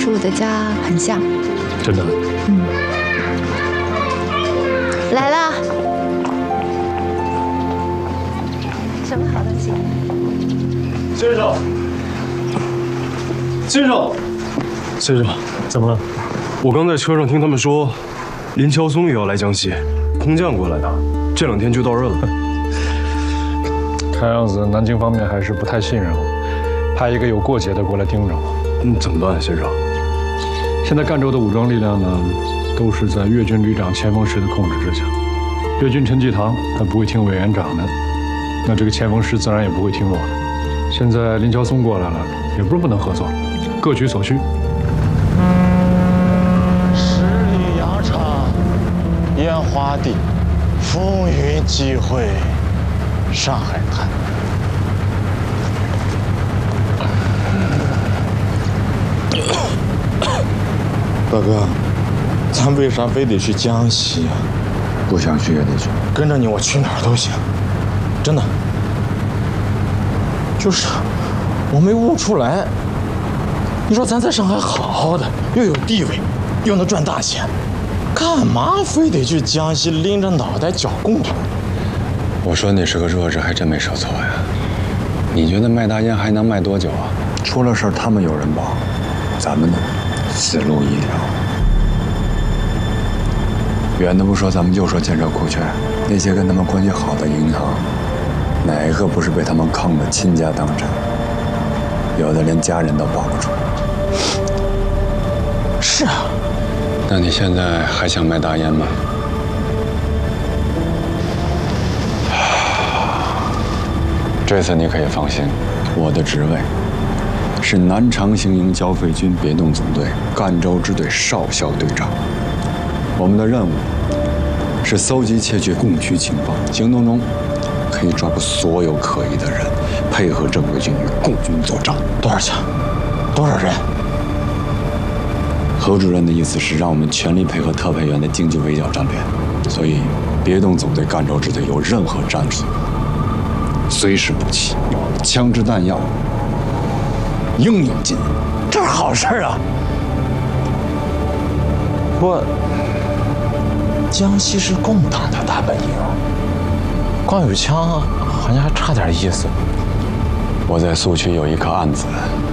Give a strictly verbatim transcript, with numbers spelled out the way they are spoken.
是我的家很像。 真的？ 嗯。来了。什么好东西？ 先生，先生，先生，怎么了？我刚在车上听他们说，林乔松也要来江西，空降过来的，这两天就到这了。 看样子南京方面还是不太信任我，派一个有过节的过来盯着我。 嗯，怎么办，先生？ 现在赣州的武装力量呢，都是在粤军旅长钱锋石的控制之下。粤军陈济棠他不会听委员长的，那这个钱锋石自然也不会听我的。现在林乔松过来了，也不是不能合作，各取所需。 十里洋场，烟花地，风云际会，上海滩。大哥，咱为啥非得去江西啊？ 不想去也得去。 跟着你，我去哪儿都行，真的。就是我没悟出来。你说咱在上海好好的，又有地位，又能赚大钱，干嘛非得去江西拎着脑袋剿共产？ 我说你是个弱智，还真没说错呀。你觉得卖大烟还能卖多久啊？出了事儿他们有人保，咱们呢，死路一条。远的不说，咱们就说建设库权，那些跟他们关系好的银行，哪一个不是被他们坑得倾家荡产？有的连家人都保不住。 是啊。 那你现在还想卖大烟吗？这次你可以放心，我的职位是南长行营剿匪军别动总队赣州支队少校队长。我们的任务是搜集窃取共区情报，行动中可以抓捕所有可疑的人，配合正规军与共军作战。 多少枪？多少人？ 何主任的意思是让我们全力配合特派员的经济围剿战略，所以别动总队赣州支队有任何战术，随时补齐，枪支弹药应有尽有。 这是好事啊！不过，江西是共党的大本营，光有枪好像还差点意思。 我在苏区有一颗案子，